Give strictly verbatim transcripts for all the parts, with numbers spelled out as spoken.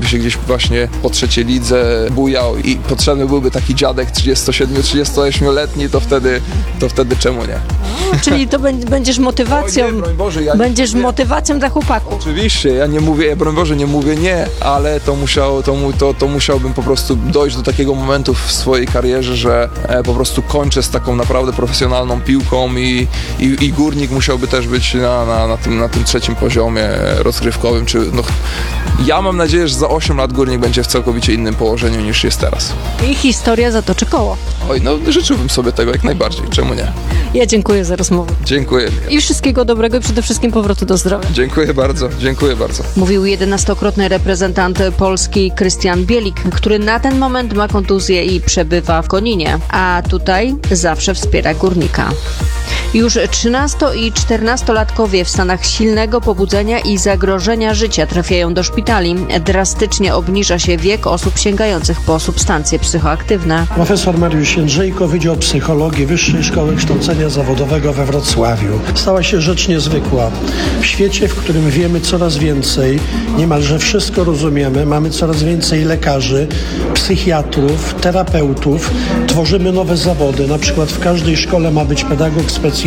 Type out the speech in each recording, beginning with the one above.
się gdzieś właśnie po trzeciej lidze bujał i potrzebny byłby taki dziadek trzydziestosiedmiu trzydziestoośmioletni, to wtedy, to wtedy czemu nie? O, czyli to będziesz motywacją, O nie, broń Boże, ja będziesz nie, motywacją dla chłopaków. Oczywiście, ja nie mówię, broń Boże, nie mówię nie, ale to, musiał, to, mu- to, to musiałbym po prostu dojść do takiego momentu w swojej karierze, że e, po prostu kończę z taką naprawdę profesjonalną piłką i, i, i Górnik musiałby też być na, na, na, tym, na tym trzecim poziomie rozgrywkowym. Czy, no, ja mam nadzieję, że za osiem lat Górnik będzie w całkowicie innym położeniu niż jest teraz. I historia zatoczy koło. Oj, no życzyłbym sobie tego jak najbardziej, czemu nie? Ja dziękuję za rozmowę. Dziękuję. I wszystkiego dobrego i przede wszystkim powrotu do zdrowia. Dziękuję bardzo, dziękuję bardzo. Mówił jedenastokrotny reprezentant Polski Krystian Bielik, który na ten moment ma kontuzję i przebywa w Koninie, a tutaj zawsze wspiera Górnika. Już trzynasto- i czternastolatkowie w stanach silnego pobudzenia i zagrożenia życia trafiają do szpitali. Drastycznie obniża się wiek osób sięgających po substancje psychoaktywne. Profesor Mariusz Jędrzejko, Wydział Psychologii Wyższej Szkoły Kształcenia Zawodowego we Wrocławiu. Stała się rzecz niezwykła. W świecie, w którym wiemy coraz więcej, niemalże wszystko rozumiemy, mamy coraz więcej lekarzy, psychiatrów, terapeutów, tworzymy nowe zawody. Na przykład w każdej szkole ma być pedagog specjalny.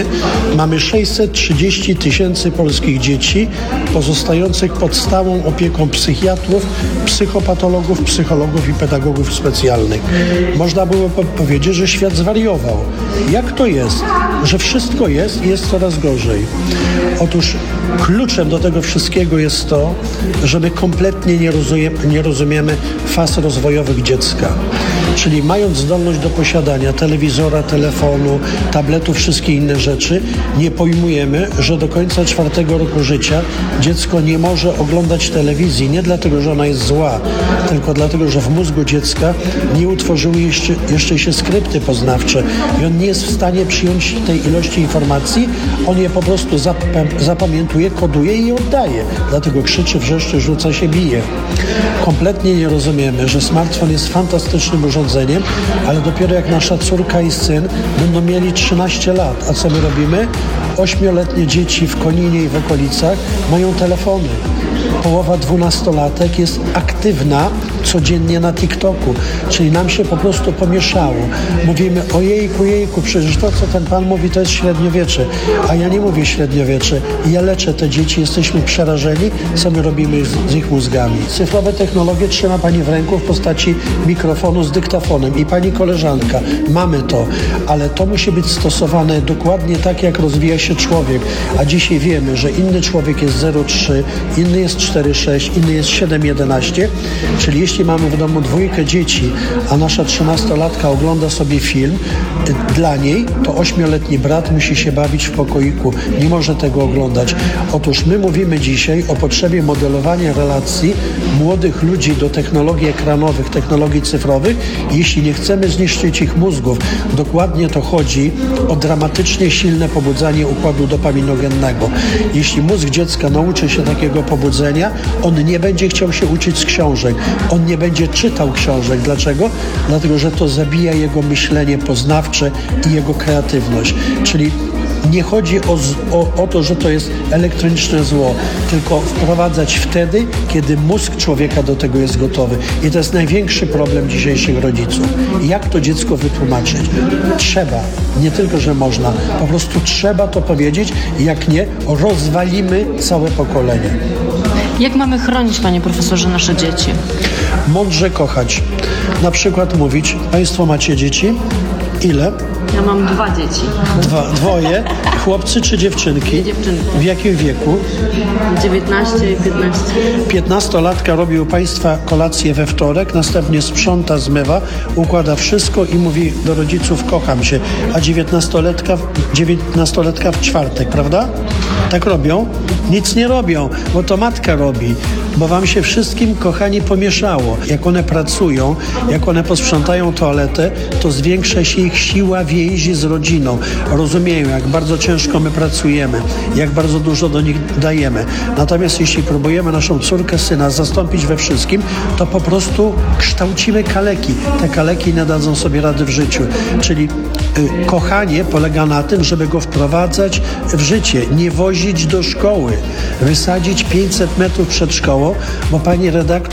Mamy sześćset trzydzieści tysięcy polskich dzieci pozostających pod stałą opieką psychiatrów, psychopatologów, psychologów i pedagogów specjalnych. Można było powiedzieć, że świat zwariował. Jak to jest, że wszystko jest i jest coraz gorzej? Otóż kluczem do tego wszystkiego jest to, że my kompletnie nie, rozumie, nie rozumiemy faz rozwojowych dziecka. Czyli mając zdolność do posiadania telewizora, telefonu, tabletu, wszystkie inne rzeczy, nie pojmujemy, że do końca czwartego roku życia dziecko nie może oglądać telewizji nie dlatego, że ona jest zła, tylko dlatego, że w mózgu dziecka nie utworzyły jeszcze, jeszcze się skrypty poznawcze i on nie jest w stanie przyjąć tej ilości informacji, on je po prostu zap- zapamiętuje, koduje i je oddaje. Dlatego krzyczy, wrzeszczy, rzuca się, bije. Kompletnie nie rozumiemy, że smartfon jest fantastycznym urządzeniem, ale dopiero jak nasza córka i syn będą mieli trzynaście lat. A co my robimy? Ośmioletnie dzieci w Koninie i w okolicach mają telefony. Połowa dwunastolatek jest aktywna codziennie na TikToku, czyli nam się po prostu pomieszało. Mówimy, ojejku, jejku, przecież to, co ten pan mówi, to jest średniowiecze. A ja nie mówię średniowiecze. Ja leczę te dzieci, jesteśmy przerażeni, co my robimy z, z ich mózgami. Cyfrowe technologie trzyma pani w ręku w postaci mikrofonu z dyktafonem i pani koleżanka. Mamy to, ale to musi być stosowane dokładnie tak, jak rozwija się człowiek. A dzisiaj wiemy, że inny człowiek jest zero przecinek trzy, inny jest cztery przecinek sześć, inny jest siedem przecinek jedenaście, czyli jeśli mamy w domu dwójkę dzieci, a nasza trzynastolatka ogląda sobie film, dla niej to ośmioletni brat musi się bawić w pokoiku, nie może tego oglądać. Otóż my mówimy dzisiaj o potrzebie modelowania relacji młodych ludzi do technologii ekranowych, technologii cyfrowych, jeśli nie chcemy zniszczyć ich mózgów. Dokładnie to chodzi o dramatycznie silne pobudzanie układu dopaminogennego. Jeśli mózg dziecka nauczy się takiego pobudzenia, on nie będzie chciał się uczyć z książek. On nie będzie czytał książek. Dlaczego? Dlatego, że to zabija jego myślenie poznawcze i jego kreatywność. Czyli nie chodzi o, o, o to, że to jest elektroniczne zło, tylko wprowadzać wtedy, kiedy mózg człowieka do tego jest gotowy. I to jest największy problem dzisiejszych rodziców. Jak to dziecko wytłumaczyć? Trzeba. Nie tylko, że można. Po prostu trzeba to powiedzieć. Jak nie, rozwalimy całe pokolenie. Jak mamy chronić, panie profesorze, nasze dzieci? Mądrze kochać. Na przykład mówić, państwo macie dzieci? Ile? Ja mam dwa dzieci. Dwa, dwoje. Chłopcy czy dziewczynki? Dziewczynki. W jakim wieku? dziewiętnaście i piętnaście. Piętnastolatka robi u państwa kolację we wtorek, następnie sprząta, zmywa, układa wszystko i mówi do rodziców, kocham się. A dziewiętnastolatka, dziewiętnastolatka w czwartek, prawda? Tak robią? Nic nie robią, bo to matka robi. Bo wam się wszystkim, kochani, pomieszało. Jak one pracują, jak one posprzątają toaletę, to zwiększa się ich siła więzi z rodziną. Rozumieją, jak bardzo ciężko my pracujemy, jak bardzo dużo do nich dajemy. Natomiast jeśli próbujemy naszą córkę, syna zastąpić we wszystkim, to po prostu kształcimy kaleki. Te kaleki nie dadzą sobie rady w życiu. Czyli y, kochanie polega na tym, żeby go wprowadzać w życie, nie wozić do szkoły, wysadzić pięćset metrów przed szkołą, bo pani redaktor